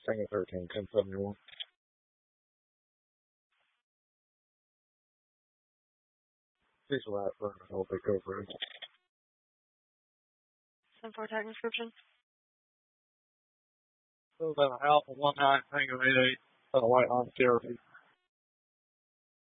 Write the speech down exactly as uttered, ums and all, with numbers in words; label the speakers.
Speaker 1: Tango thirteen, ten seventy-one. Cecil out front, I'll take over.
Speaker 2: ten four tag description.
Speaker 1: So then Alpha one nine Tango eight eight, uh, White Arm Cherokee.